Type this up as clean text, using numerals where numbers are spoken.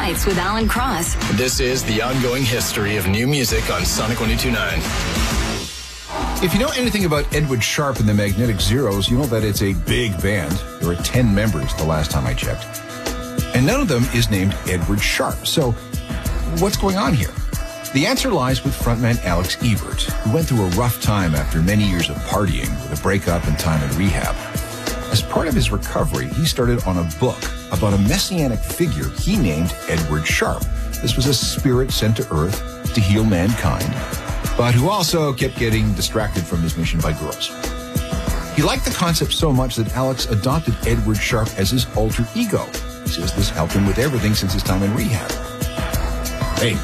Nights with Alan Cross. This is the ongoing history of new music on Sonic 102.9. If you know anything about Edward Sharpe and the Magnetic Zeros, you know that it's a big band. There were 10 members the last time I checked. And none of them is named Edward Sharpe. So what's going on here? The answer lies with frontman Alex Ebert, who went through a rough time after many years of partying with a breakup and time in rehab. As part of his recovery, he started on a book about a messianic figure he named Edward Sharpe. This was a spirit sent to Earth to heal mankind, but who also kept getting distracted from his mission by girls. He liked the concept so much that Alex adopted Edward Sharpe as his alter ego. He says this helped him with everything since his time in rehab.